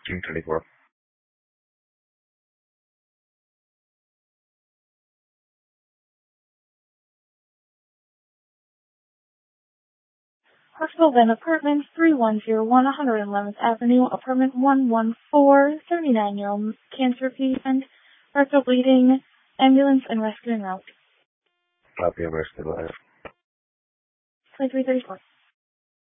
1634. Hospital Van Apartments, 3101 111th Avenue, Apartment 114, 39-year-old cancer patient, rectal bleeding, ambulance and rescue en route. Copy, I'm rescue live. 2334.